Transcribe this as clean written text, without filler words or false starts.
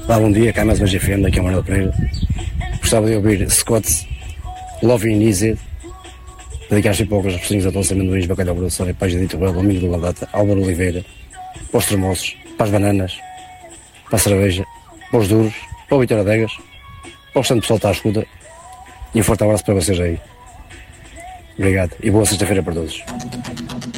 Olá, bom dia, cá é mais uma GFM, daqui é o Manuel Pereira. Gostava de ouvir Scott, Love in Easy, dedicar as poucas pessoas a todos, amendoins, bacalhau grosso, pais de Itubel, amigo do Landata, Álvaro Oliveira, para os tremoços, para as bananas, para a cerveja, para os duros, para o Vitória Degas, para o restante pessoal que está à escuta, e um forte abraço para vocês aí. Obrigado, e boa sexta-feira para todos.